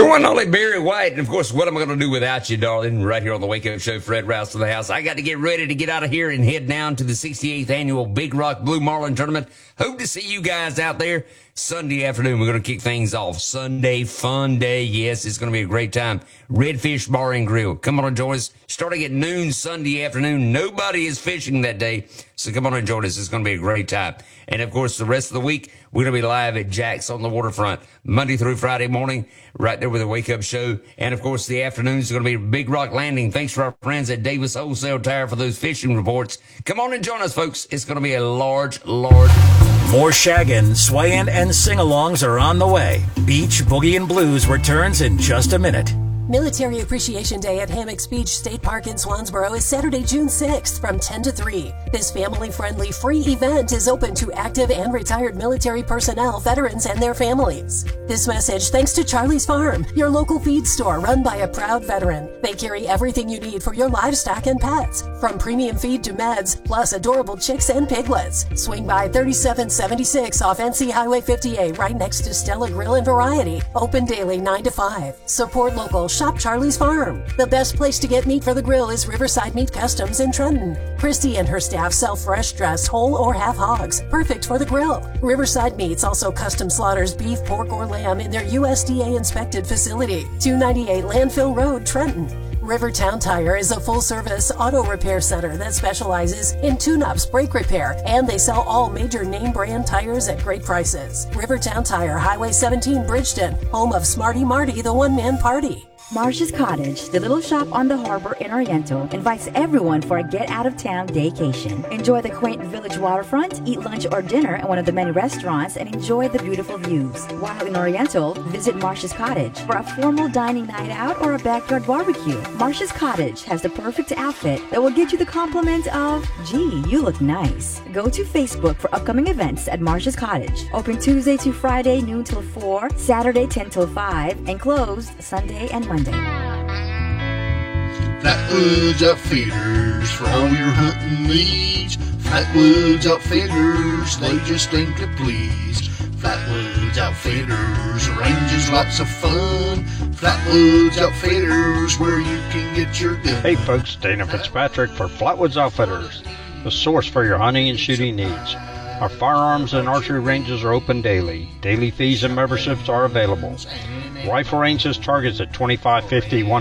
The one and only Barry White. And of course, what am I going to do without you, darling? Right here on the Wake Up Show, Fred Rouse to the house. I got to get ready to get out of here and head down to the 68th annual Big Rock Blue Marlin tournament. Hope to see you guys out there Sunday afternoon. We're going to kick things off. Sunday fun day. Yes, it's going to be a great time. Redfish Bar and Grill. Come on and join us. Starting at noon Sunday afternoon. Nobody is fishing that day. So come on and join us. It's going to be a great time. And of course, the rest of the week, we're going to be live at Jack's on the waterfront, Monday through Friday morning, right there with the Wake Up Show. And of course, the afternoons are going to be Big Rock Landing. Thanks for our friends at Davis Wholesale Tire for those fishing reports. Come on and join us, folks. It's going to be a large. More shaggin', swayin', and sing-alongs are on the way. Beach Boogie and Blues returns in just a minute. Military Appreciation Day at Hammocks Beach State Park in Swansboro is Saturday, June 6th from 10 to 3. This family-friendly free event is open to active and retired military personnel, veterans, and their families. This message thanks to Charlie's Farm, your local feed store run by a proud veteran. They carry everything you need for your livestock and pets, from premium feed to meds, plus adorable chicks and piglets. Swing by 3776 off NC Highway 58 right next to Stella Grill and Variety. Open daily 9 to 5. Support local. Shop Charlie's Farm. The best place to get meat for the grill is Riverside Meat Customs in Trenton. Christy and her staff sell fresh dressed whole or half hogs, perfect for the grill. Riverside Meats also custom slaughters beef, pork, or lamb in their USDA inspected facility, 298 Landfill Road, Trenton. Rivertown Tire is a full-service auto repair center that specializes in tune-ups, brake repair, and they sell all major name-brand tires at great prices. Rivertown Tire, Highway 17, Bridgeton, home of Smarty Marty, the one-man party. Marsh's Cottage, the little shop on the harbor in Oriental, invites everyone for a get-out-of-town daycation. Enjoy the quaint village waterfront, eat lunch or dinner at one of the many restaurants, and enjoy the beautiful views. While in Oriental, visit Marsh's Cottage for a formal dining night out or a backyard barbecue. Marsh's Cottage has the perfect outfit that will get you the compliment of, gee, you look nice. Go to Facebook for upcoming events at Marsh's Cottage. Open Tuesday to Friday, noon till 4, Saturday 10 till 5, and closed Sunday and Monday. Flatwoods Outfitters for all your hunting needs. Flatwoods Outfitters, they just aim to please. Flatwoods Outfitters, ranges lots of fun. Flatwoods Outfitters, where you can get your gun. Hey folks, Dana Fitzpatrick for Flatwoods Outfitters, the source for your hunting and shooting needs. Our firearms and archery ranges are open daily. Daily fees and memberships are available. Rifle ranges targets at 25, 50,